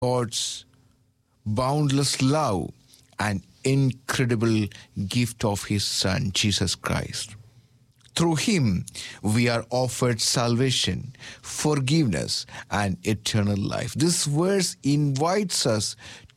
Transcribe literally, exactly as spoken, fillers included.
God's boundless love and incredible gift of His Son, Jesus Christ. Through Him, we are offered salvation, forgiveness, and eternal life. This verse invites us